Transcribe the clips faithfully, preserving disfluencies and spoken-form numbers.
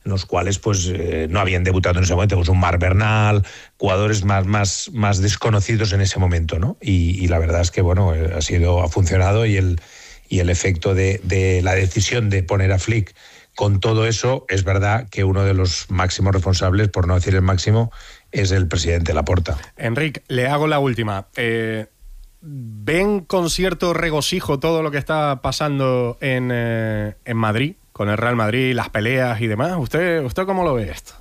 en los cuales pues eh, no habían debutado en ese momento, pues un Marc Bernal, jugadores más, más, más desconocidos en ese momento, ¿no? Y, y la verdad es que bueno, ha sido, ha funcionado y el, y el efecto de, de la decisión de poner a Flick con todo eso, es verdad que uno de los máximos responsables, por no decir el máximo, es el presidente Laporta. Enric, le hago la última. Eh, ¿Ven con cierto regocijo todo lo que está pasando en, eh, en Madrid, con el Real Madrid, las peleas y demás? ¿Usted, usted cómo lo ve esto?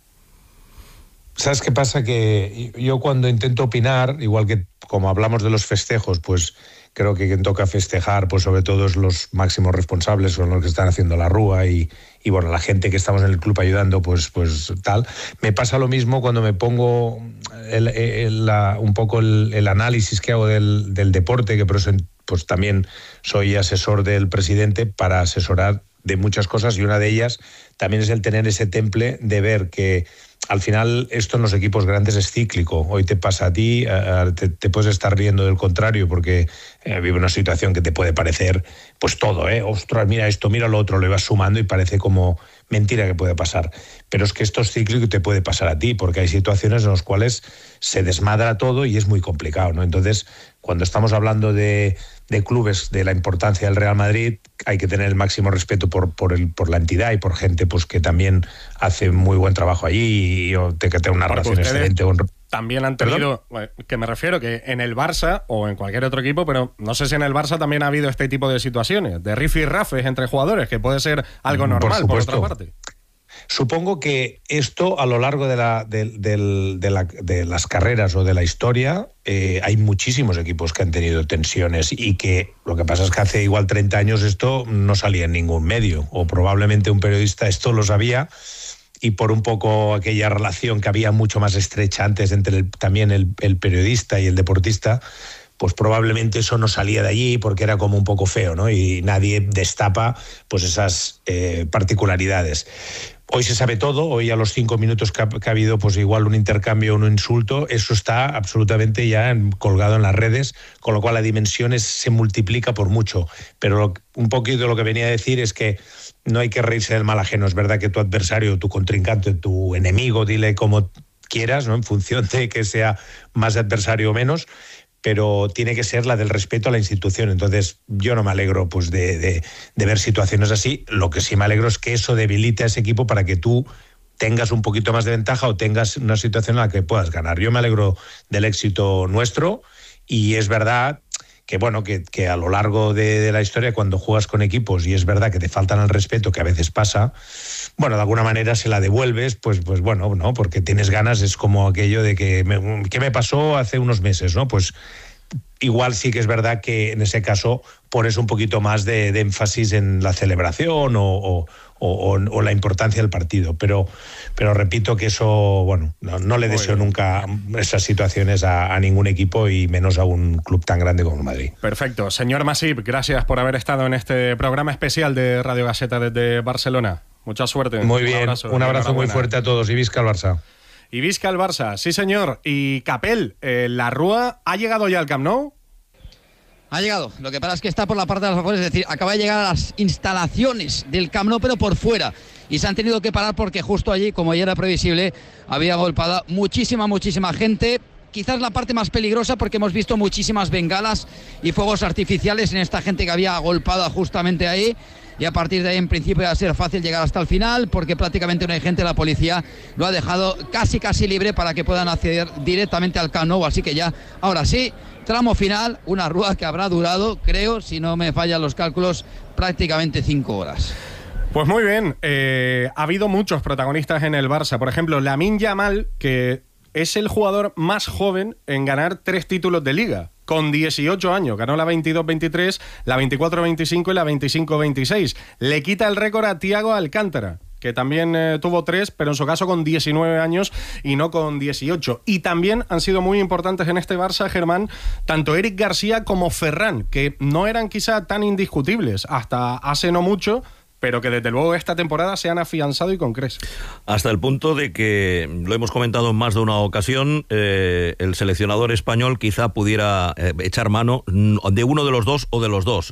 ¿Sabes qué pasa? Que yo cuando intento opinar, igual que como hablamos de los festejos, pues creo que quien toca festejar, pues sobre todo es los máximos responsables, son los que están haciendo la rúa y, y bueno, la gente que estamos en el club ayudando, pues, pues tal. Me pasa lo mismo cuando me pongo el, el, la, un poco el, el análisis que hago del, del deporte, que por eso pues también soy asesor del presidente para asesorar de muchas cosas, y una de ellas también es el tener ese temple de ver que al final esto en los equipos grandes es cíclico. Hoy te pasa a ti, te, te puedes estar riendo del contrario porque eh, vive una situación que te puede parecer pues todo, ¿eh? Ostras, mira esto, mira lo otro, lo vas sumando y parece como mentira que puede pasar. Pero es que esto es cíclico y te puede pasar a ti, porque hay situaciones en las cuales se desmadra todo y es muy complicado, ¿no? Entonces, cuando estamos hablando de, de clubes, de la importancia del Real Madrid, hay que tener el máximo respeto por, por, el, por la entidad y por gente pues que también hace muy buen trabajo allí y o, que tenga una relación excelente. Con... También han tenido, bueno, que me refiero que en el Barça o en cualquier otro equipo, pero no sé si en el Barça también ha habido este tipo de situaciones, de rifirrafes entre jugadores, que puede ser algo normal, por, por otra parte. Supongo que esto a lo largo de, la, de, de, de, la, de las carreras o de la historia eh, hay muchísimos equipos que han tenido tensiones y que lo que pasa es que hace igual treinta años esto no salía en ningún medio o probablemente un periodista esto lo sabía y por un poco aquella relación que había mucho más estrecha antes entre el, también el, el periodista y el deportista, pues probablemente eso no salía de allí porque era como un poco feo, ¿no? Y nadie destapa pues esas eh, particularidades. Hoy se sabe todo, hoy a los cinco minutos que ha, que ha habido pues igual un intercambio o un insulto, eso está absolutamente ya en, colgado en las redes, con lo cual la dimensión es, se multiplica por mucho. Pero lo, un poquito lo que venía a decir es que no hay que reírse del mal ajeno. Es verdad que tu adversario, tu contrincante, tu enemigo, dile como quieras, ¿no? En función de que sea más adversario o menos, pero tiene que ser la del respeto a la institución. Entonces yo no me alegro pues de, de, de ver situaciones así. Lo que sí me alegro es que eso debilite a ese equipo para que tú tengas un poquito más de ventaja o tengas una situación en la que puedas ganar. Yo me alegro del éxito nuestro y es verdad que bueno que, que a lo largo de, de la historia cuando juegas con equipos y es verdad que te faltan el respeto, que a veces pasa, bueno, de alguna manera se la devuelves, pues, pues bueno, ¿no? Porque tienes ganas, es como aquello de que, me, ¿qué me pasó hace unos meses, ¿no? Pues igual sí que es verdad que en ese caso pones un poquito más de, de énfasis en la celebración o, o, o, o la importancia del partido, pero, pero repito que eso, bueno, no, no le deseo nunca esas situaciones a, a ningún equipo y menos a un club tan grande como el Madrid. Perfecto. Señor Masip, gracias por haber estado en este programa especial de Radio Gaceta desde Barcelona. Mucha suerte. Muy bien, un abrazo, un abrazo muy fuerte a todos y visca el Barça. Y visca el Barça, sí señor. Y Capel, eh, ¿la Rúa ha llegado ya al Camp Nou? Ha llegado, lo que pasa es que está por la parte de los afueras, es decir, acaba de llegar a las instalaciones del Camp Nou, pero por fuera. Y se han tenido que parar porque justo allí, como ya era previsible, había agolpada muchísima, muchísima gente. Quizás la parte más peligrosa porque hemos visto muchísimas bengalas y fuegos artificiales en esta gente que había agolpada justamente ahí. Y a partir de ahí en principio va a ser fácil llegar hasta el final porque prácticamente no hay gente, la policía lo ha dejado casi casi libre para que puedan acceder directamente al Camp Nou, así que ya, ahora sí, tramo final, una rúa que habrá durado, creo, si no me fallan los cálculos, prácticamente cinco horas. Pues muy bien, eh, ha habido muchos protagonistas en el Barça, por ejemplo, Lamine Yamal, que es el jugador más joven en ganar tres títulos de Liga. Con dieciocho años, ganó la veintidós veintitrés, la veinticuatro veinticinco y la veinticinco veintiséis. Le quita el récord a Thiago Alcántara, que también eh, tuvo tres, pero en su caso con diecinueve años y no con dieciocho. Y también han sido muy importantes en este Barça, Germán, tanto Eric García como Ferran, que no eran quizá tan indiscutibles hasta hace no mucho, pero que desde luego esta temporada se han afianzado y con creces. Hasta el punto de que, lo hemos comentado en más de una ocasión, eh, el seleccionador español quizá pudiera eh, echar mano de uno de los dos o de los dos.